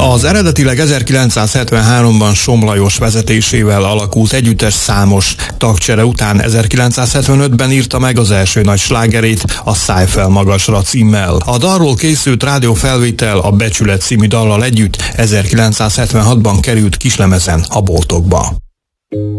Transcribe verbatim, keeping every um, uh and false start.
Az eredetileg ezerkilencszázhetvenháromban Somm Lajos vezetésével alakult együttes számos tagcsere után ezerkilencszázhetvenötben írta meg az első nagy slágerét, a Szállj fel magasra címmel. A dalról készült rádiófelvétel a Becsület című dallal együtt ezerkilencszázhetvenhatban került kislemezen a boltokba.